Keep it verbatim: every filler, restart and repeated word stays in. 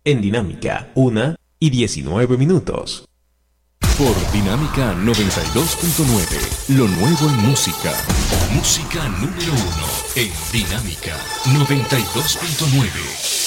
En Dinámica, una y diecinueve minutos. Por Dinámica noventa y dos punto nueve, lo nuevo en música. Música número uno en Dinámica noventa y dos punto nueve.